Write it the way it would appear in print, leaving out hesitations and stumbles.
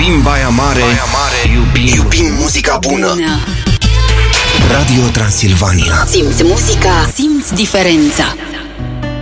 Din Baia Mare, iubim muzica bună. Radio Transilvania. Simți muzica, simți diferența.